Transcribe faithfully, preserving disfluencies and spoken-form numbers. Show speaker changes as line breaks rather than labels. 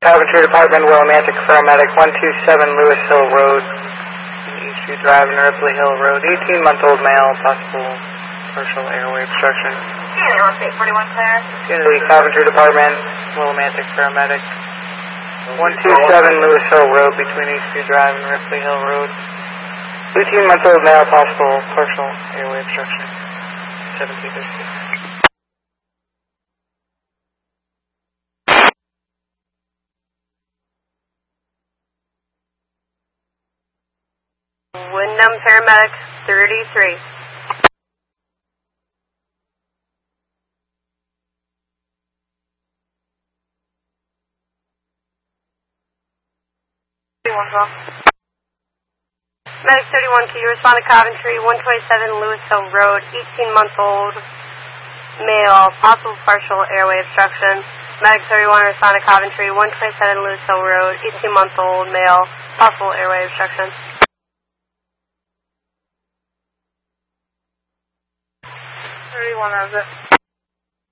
Coventry Department, Willimantic Paramedic, one two seven Lewis Hill Road, Eastview Drive and Ripley Hill Road, eighteen-month-old male, possible partial airway obstruction.
eight forty-one clear.
Unity Coventry Department, Willimantic Paramedic, one two seven Lewis Hill Road, between Eastview Drive and Ripley Hill Road, eighteen-month-old male, possible partial airway obstruction, seventeen thirty-six.
Wyndham Paramedic thirty-three. Medic thirty-one, can you respond to Coventry, one twenty-seven Lewis Hill Road, eighteen-month-old male, possible partial airway obstruction. Medic thirty-one, respond to Coventry, one twenty-seven Lewis Hill Road, eighteen-month-old male, possible airway obstruction. thirty-one, that was it.